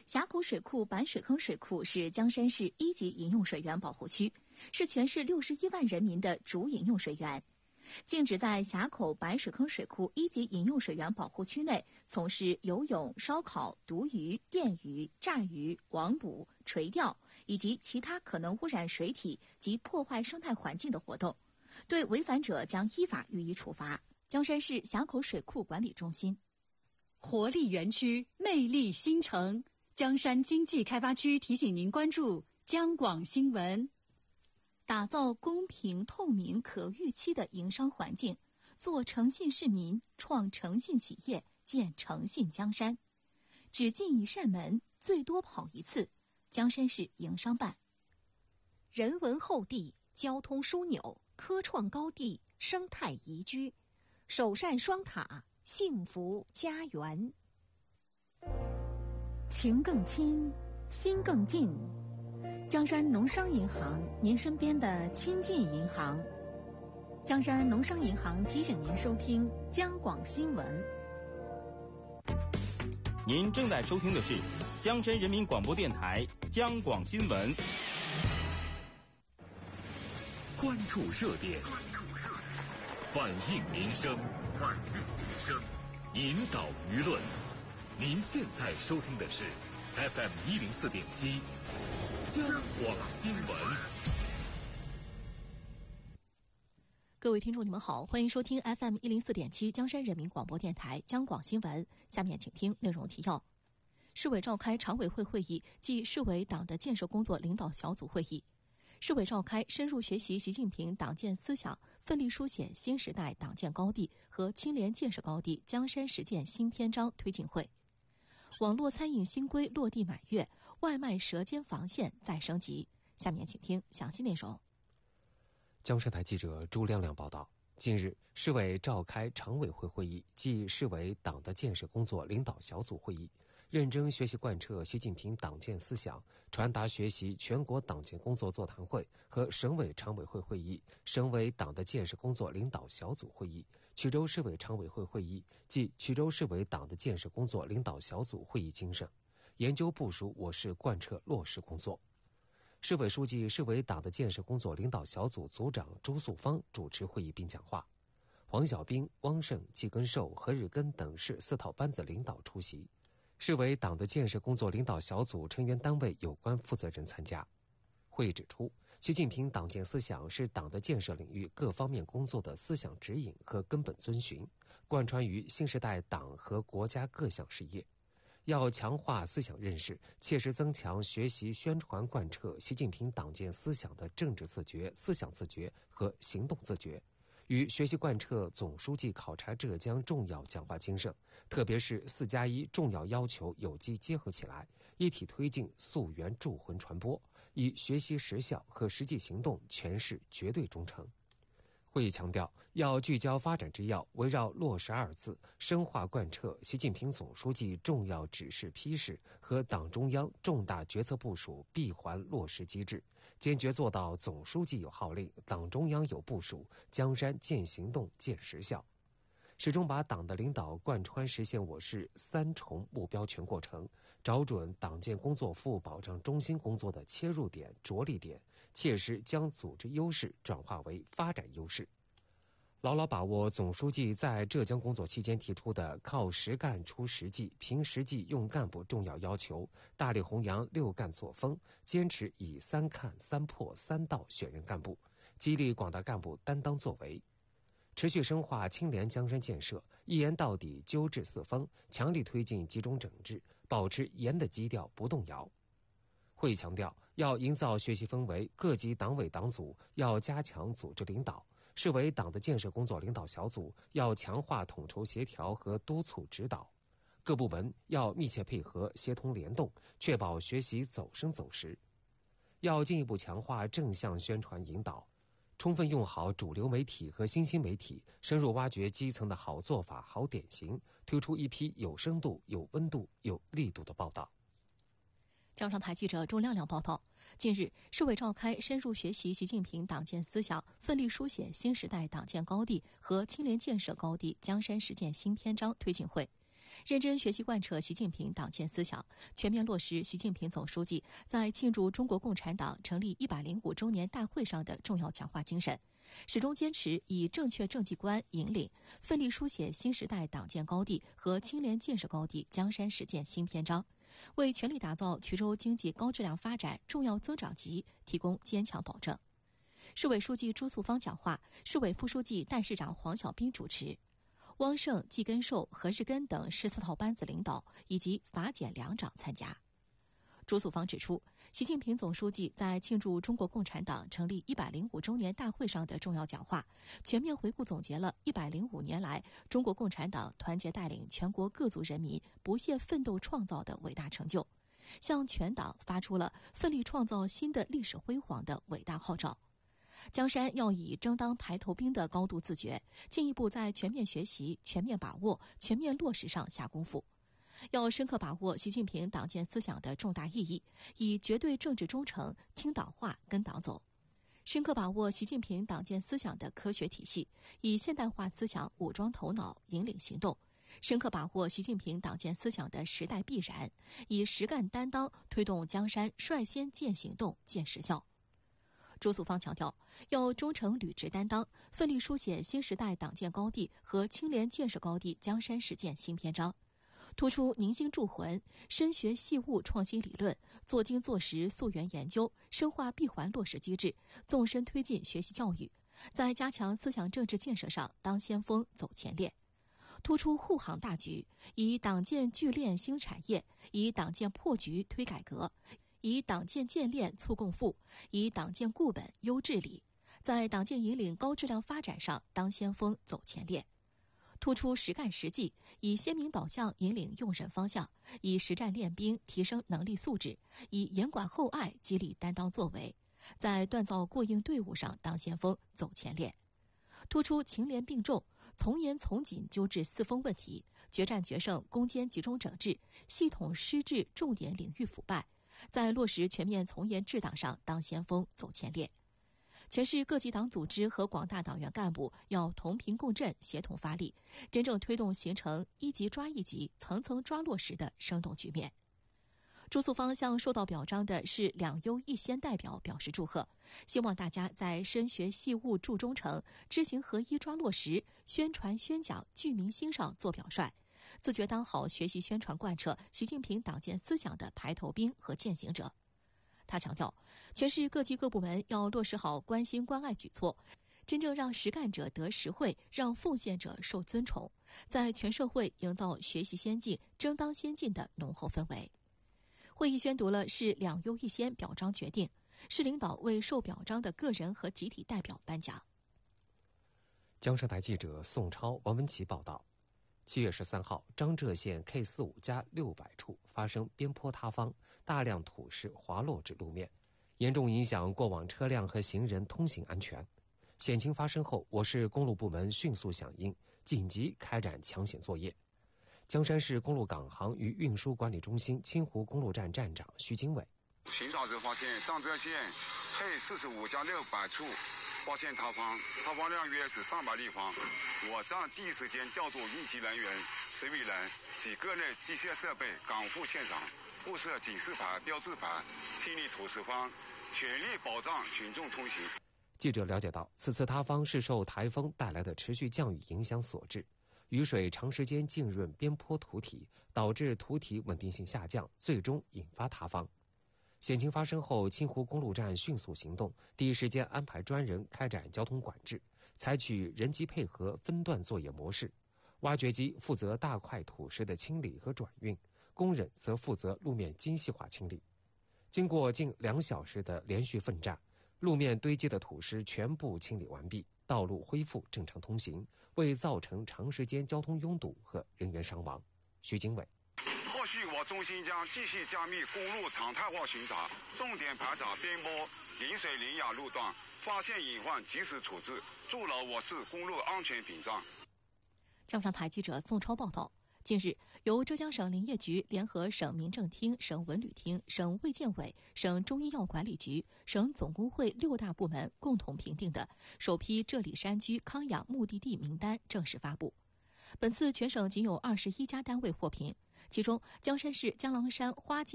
峡口水库板水坑水库是江山市1级饮用水源保护区，是全市61万人民的主饮用水源。禁止在峡口板水坑水库1级饮用水源保护区内从事游泳、烧烤、毒鱼、电鱼、炸鱼、网捕、垂钓以及其他可能污染水体及破坏生态环境的活动，对违反者将依法予以处罚。江山市峡口水库管理中心。 活力园区，魅力新城。江山经济开发区提醒您关注江广新闻。 打造公平、透明、可预期的营商环境，做诚信市民，创诚信企业，建诚信江山。只进一扇门，最多跑一次。江山市营商办。 人文厚地，交通枢纽，科创高地，生态宜居，首善双塔，幸福家园。 情更亲，心更近。江山农商银行，您身边的亲近银行。江山农商银行提醒您收听江广新闻。 您正在收听的是江山人民广播电台江广新闻。 关注热点，反映民生，引导舆论。您现在收听的是 FM 104.7江广新闻。 各位听众，你们好，欢迎收听 FM 104.7江山人民广播电台江广新闻。下面请听内容提要：市委召开常委会会议暨市委党的建设工作领导小组会议。市委召开深入学习习近平党建思想，奋力书写新时代党建高地和青联建设高地江山实践新篇章推进会。网络餐饮新规落地满月，外卖舌尖防线再升级。下面请听详细内容。 江山台记者朱亮亮报道，近日，市委召开常委会会议暨市委党的建设工作领导小组会议，认真学习贯彻习近平党建思想，传达学习全国党建工作座谈会和省委常委会会议、省委党的建设工作领导小组会议、衢州市委常委会会议及衢州市委党的建设工作领导小组会议精神，研究部署我市贯彻落实工作。市委书记、市委党的建设工作领导小组组长朱素芳主持会议并讲话，黄小兵、汪胜、季根寿、何日根等市4套班子领导出席。市委党的建设工作领导小组成员单位有关负责人参加。会议指出，习近平党建思想是党的建设领域各方面工作的思想指引和根本遵循，贯穿于新时代党和国家各项事业。要强化思想认识，切实增强学习宣传贯彻习近平党建思想的政治自觉、思想自觉和行动自觉，与学习贯彻总书记考察浙江重要讲话精神，特别是4+1重要要求有机结合起来，一体推进溯源铸魂传播，以学习实效和实际行动诠释绝对忠诚。会议强调，要聚焦发展之要，围绕落实2字，深化贯彻习近平总书记重要指示批示和党中央重大决策部署闭环落实机制，坚决做到总书记有号令，党中央有部署，江山见行动见实效。始终把党的领导贯穿实现我市3重目标全过程，找准党建工作服务保障中心工作的切入点、着力点，切实将组织优势转化为发展优势。牢牢把握总书记在浙江工作期间提出的靠实干出实际、凭实际用干部重要要求，大力弘扬6干作风，坚持以3看、3破、3到选任干部，激励广大干部担当作为。持续深化青联江山建设，一严到底纠治四风，强力推进集中整治，保持严的基调不动摇。会议强调，要营造学习氛围，各级党委党组要加强组织领导，市委党的建设工作领导小组要强化统筹协调和督促指导，各部门要密切配合协同联动，确保学习走深走实。要进一步强化正向宣传引导，充分用好主流媒体和新兴媒体，深入挖掘基层的好做法、好典型，推出一批有深度、有温度、有力度的报道。 江上台记者朱亮亮报道，近日，市委召开深入学习习近平党建思想，奋力书写新时代党建高地和青联建设高地江山实践新篇章推进会。 认真学习贯彻习近平党建思想，全面落实习近平总书记在庆祝中国共产党成立105周年大会上的重要讲话精神，始终坚持以正确政绩观引领，奋力书写新时代党建高地和清廉建设高地江山实践新篇章，为全力打造衢州经济高质量发展重要增长极提供坚强保证。市委书记朱素芳讲话，市委副书记、代市长黄小斌主持，汪胜、季根寿、何日根等14套班子领导以及法检两长参加。朱素芳指出，习近平总书记在庆祝中国共产党成立105周年大会上的重要讲话，全面回顾总结了105年来中国共产党团结带领全国各族人民不懈奋斗创造的伟大成就，向全党发出了奋力创造新的历史辉煌的伟大号召。江山要以争当排头兵的高度自觉，进一步在全面学习、全面把握、全面落实上下功夫。要深刻把握习近平党建思想的重大意义，以绝对政治忠诚、听党话、跟党走；深刻把握习近平党建思想的科学体系，以现代化思想武装头脑、引领行动；深刻把握习近平党建思想的时代必然，以实干担当推动江山率先见行动、见实效。朱素芳强调，要忠诚履职担当，奋力书写新时代党建高地和清廉建设高地江山实践新篇章，突出凝心铸魂、深学细悟创新理论、做精做实溯源研究、深化闭环落实机制，纵深推进学习教育，在加强思想政治建设上当先锋走前列，突出护航大局，以党建聚炼兴产业，以党建破局推改革，以党建建炼促共富，以党建固本优治理，在党建引领高质量发展上当先锋走前列，突出实干实际，以鲜明导向引领用人方向，以实战练兵提升能力素质，以严管厚爱激励担当作为，在锻造过硬队伍上当先锋走前列，突出情联并重，从严从紧纠治四风问题，决战决胜攻坚集中整治，系统施治重点领域腐败，在落实全面从严治党上当先锋走前列。全市各级党组织和广大党员干部要同频共振、协同发力，真正推动形成一级抓一级、层层抓落实的生动局面。朱素芳向受到表彰的是2优1先代表表示祝贺，希望大家在深学细悟注忠诚、知行合一抓落实、宣传宣讲聚民心上做表率，自觉当好学习宣传贯彻习近平党建思想的排头兵和践行者。他强调，全市各级各部门要落实好关心关爱举措，真正让实干者得实惠，让奉献者受尊崇，在全社会营造学习先进、争当先进的浓厚氛围。会议宣读了市2优1先表彰决定，市领导为受表彰的个人和集体代表颁奖。 江山台记者宋超、王文琪报道。7月13号，张浙县 K45+600处发生边坡塌方，大量土石滑落至路面，严重影响过往车辆和行人通行安全。险情发生后，我市公路部门迅速响应，紧急开展抢险作业。江山市公路港行与运输管理中心清湖公路站站长徐经纬： 巡查时发现张浙县 K45+600处发现塌方，塌方量约是300立方。我站第一时间调度应急人员、水利人及各类机械设备赶赴现场，布设警示牌、标志牌，清理土石方，全力保障群众通行。 记者了解到，此次塌方是受台风带来的持续降雨影响所致，雨水长时间浸润边坡土体，导致土体稳定性下降，最终引发塌方。险情发生后，清湖公路站迅速行动，第一时间安排专人开展交通管制，采取人机配合分段作业模式。挖掘机负责大块土石的清理和转运，工人则负责路面精细化清理。经过近2小时的连续奋战，路面堆积的土石全部清理完毕，道路恢复正常通行，未造成长时间交通拥堵和人员伤亡。徐经纬： 后续我中心将继续加密公路常态化巡查，重点排查边坡、临水林雅路段，发现隐患及时处置，筑牢我市公路安全屏障。 张上台记者宋超报道。近日，由浙江省林业局联合省民政厅、省文旅厅、省卫健委、省中医药管理局、省总工会6大部门共同评定的首批浙里山居康养目的地名单正式发布。 本次全省仅有21家单位获评，其中江山市江郎山花